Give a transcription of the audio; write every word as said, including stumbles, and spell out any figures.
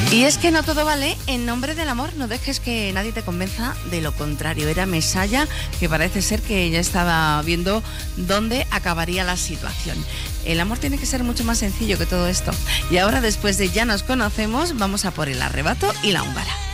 Y es que no todo vale en nombre del amor, no dejes que nadie te convenza de lo contrario. Era Mesaya, que parece ser que ya estaba viendo dónde acabaría la situación. El amor tiene que ser mucho más sencillo que todo esto. Y ahora, después de Ya nos conocemos, vamos a por el arrebato y la húngara.